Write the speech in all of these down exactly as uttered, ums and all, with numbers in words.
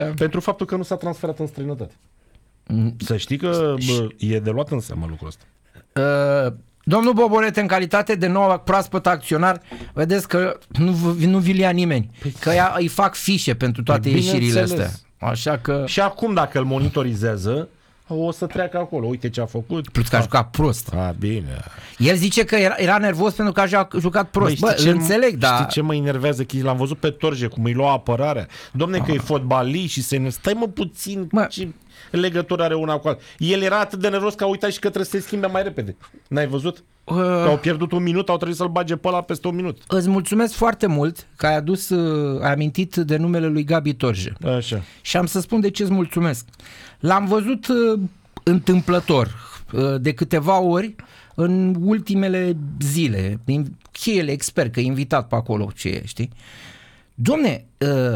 pentru faptul că nu s-a transferat în străinătate. Să știi că bă, e de luat în seamă lucrul ăsta. Uh, domnul Bobonete, în calitate de nou proaspăt acționar, vedeți că nu, nu vi-l ia nimeni. Că ea, îi fac fișe pentru toate Bine ieșirile înțeles. astea. Așa că... Și acum dacă îl monitorizează, o să treacă acolo. Uite ce a făcut. Plus că a jucat prost. A, bine. El zice că era, era nervos pentru că a jucat prost. Bă, ce, înțeleg, dar... Știi ce mă enervează? Că l-am văzut pe Torje, cum îi lua apărarea. Dom'le, că e fotbalist și se... Stai mă puțin, Mă. ce legătură are una cu alta. El era atât de nervos că a uitat și că trebuie să se schimbe mai repede. N-ai văzut? Uh, Că au pierdut un minut, au trebuit să-l bage pe ăla peste un minut. Îți mulțumesc foarte mult că ai adus, uh, ai amintit de numele lui Gabi Torje. Așa. Și am să spun de ce îți mulțumesc. L-am văzut uh, întâmplător uh, de câteva ori în ultimele zile. El e expert, că e invitat pe acolo, ce e, știi? Dom'le, uh,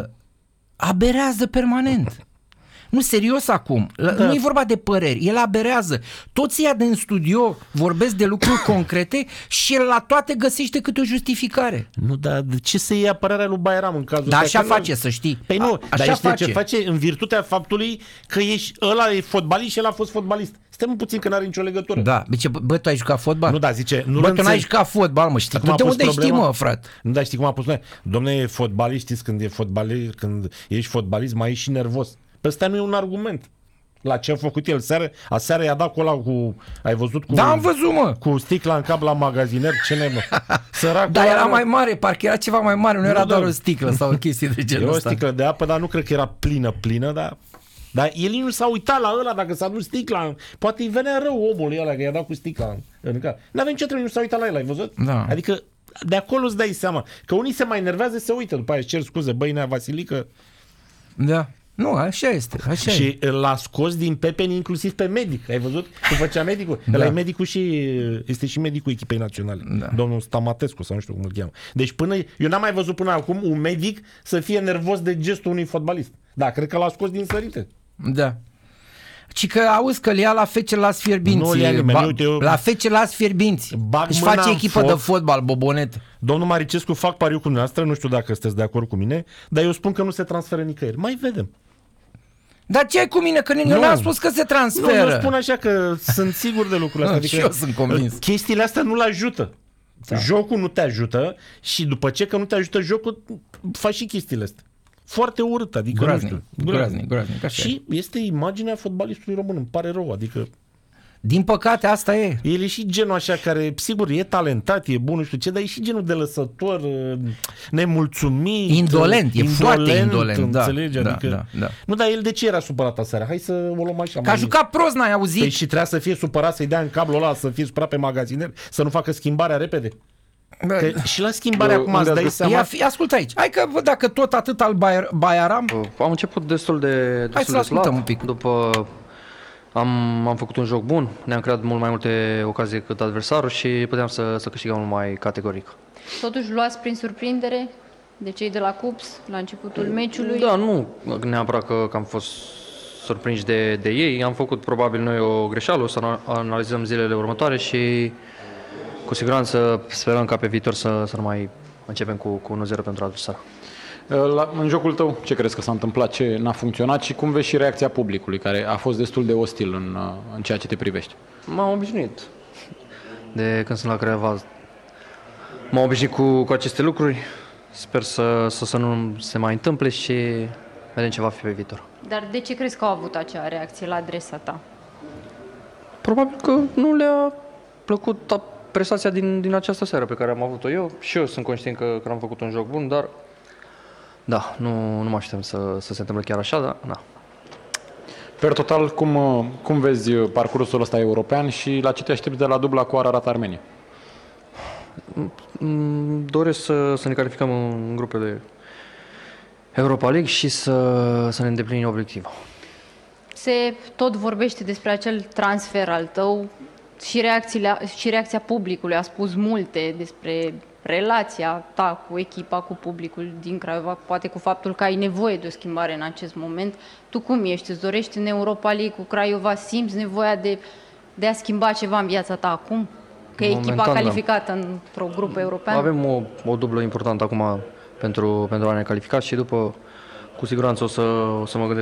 aberează permanent. Nu, serios acum. Da. Nu e vorba de păreri. El aberează. Toți ăia din studio vorbesc de lucruri concrete și el la toate găsește câte o justificare. Nu, dar de ce să iei apărarea lui Bairam în cazul Dar ăsta? așa Că face, nu... să știi. Păi nu, A, dar așa este face. ce face în virtutea faptului că ești, ăla e fotbalist și el a fost fotbalist. Stai puțin că n-are nicio legătură. Da, zice, bă, bă, tu ai jucat fotbal? Nu, da, zice, nu bă, tu înțeleg. n-ai jucat fotbal, mă, știi? Acum a De pus unde știi, problema? mă, frate? Nu, da, știi cum a pus? Dom'le, e fotbalist, știți, când e fotbalist, când ești fotbalist, mai ești și nervos. Pe ăsta nu e un argument. La ce a făcut el seară, aseară i-a dat cu ăla cu, ai văzut cu, Da, am văzut, mă. cu sticla în cap la magaziner, ce ne mă. Săracul Dar era ăla, mai mare, parcă era ceva mai mare, nu, Nu, era da. doar o sticlă sau o chestie de genul Era o ăsta. sticlă de apă, dar nu cred că era plină, plină, dar... Dar el nu s-a uitat la ăla dacă s-a dus sticla. Poate îi venea rău omul ăla că i-a dat cu sticla în, în cap. N-avem ce trebuie, nu s-a uitat la el, ai văzut? Da. Adică de acolo îți dai seama că unii se mai enervează, se uită, după aia își cer scuze, băi, Nea Vasilică. Da. Nu, așa este, așa Și e. l-a scos din pepeni inclusiv pe medic. Ai văzut? Cum făcea medicul? Da. Ăla e medicul și este și medicul echipei naționale. Da. Domnul Stamatescu sau nu știu cum îl cheamă. Deci până eu n-am mai văzut până acum un medic să fie nervos de gestul unui fotbalist. Da, cred că l-a scos din sărite. Da. Ci că auzi că îl ia la Fece Las Fierbinți. Nu îl ia nimeni, uite, eu- La Fece Las Fierbinți. Bag Își mâna face în echipă foc. de fotbal, Bobonet. Domnul Maricescu, fac pariu cu dumneavoastră, nu știu dacă sunteți de acord cu mine, dar eu spun că nu se transferă nicăieri. Mai vedem. Dar ce ai cu mine? Că eu Nu. n-am spus că se Nu, transferă. eu spun așa că sunt sigur de lucrul ăsta. Și eu sunt convins. Chestiile astea nu-l ajută. Da. Jocul nu te ajută și după ce că nu te ajută jocul, faci și chestiile astea. Foarte urât, adică Groaznic, nu știu. groaznic, groaznic, așa Și este imaginea fotbalistului român, îmi pare rău, adică Din păcate, asta e. el e și genul așa care, sigur, e talentat, e bun, nu știu ce, dar e și genul de lăsător, nemulțumit. Indolent, e foarte indolent, da, înțelegi? da, Adică, da, da. Nu, dar el de ce era supărat aseară? Hai să o luăm așa. Că a mai- jucat prost, n-ai auzit? Păi și trebuia să fie supărat, să-i dea în cablul ăla, să fie supărat pe magaziner, să nu facă schimbarea repede. Că și la schimbarea Bă, acum unde îți dai ați seama... Ia, fi, ascultă aici. Hai că văd dacă tot atât al Bayer, Bayaram. Am început destul de, destul să-l de ascultăm slab. un pic. După am, am făcut un joc bun, ne-am creat mult mai multe ocazii decât adversarul și puteam să, să câștigăm mult mai categoric. Totuși luați prin surprindere de cei de la Cups la începutul meciului. Da, nu neapărat că, că am fost surprinși de, de ei, am făcut probabil noi o greșeală, o să analizăm zilele următoare și cu siguranță sperăm ca pe viitor să, să nu mai începem cu, cu unu zero pentru adversar. La, în jocul tău, ce crezi că s-a întâmplat, ce n-a funcționat și cum vezi și reacția publicului, care a fost destul de ostil în, în ceea ce te privește? M-am obișnuit. De când sunt la Craiova, m-am obișnuit cu, cu aceste lucruri. Sper să, să, să nu se mai întâmple și vedem ce va fi pe viitor. Dar de ce crezi că au avut acea reacție la adresa ta? Probabil că nu le-a plăcut prestația din, din această seară pe care am avut-o eu. Și eu sunt conștient că, că am făcut un joc bun, dar da, nu, nu mă așteptam să, să se întâmple chiar așa, dar na. Per total, cum, cum vezi parcursul ăsta european și la ce te aștepți de la dubla cu Ararat Armenia? Doresc să, să ne calificăm în grupele Europa League și să, să ne îndeplinim obiectivul. Se tot vorbește despre acel transfer al tău și, reacțiile, și reacția publicului a spus multe despre relația ta cu echipa, cu publicul din Craiova, poate cu faptul că ai nevoie de o schimbare în acest moment. Tu cum ești? Îți dorești în Europa League cu Craiova? Simți nevoia de, de a schimba ceva în viața ta acum? Că e echipa Momentan, calificată da. într-o grupă europeană? Avem o, o dublă importantă acum pentru, pentru a ne califica și după, cu siguranță, o să, o să mă gândesc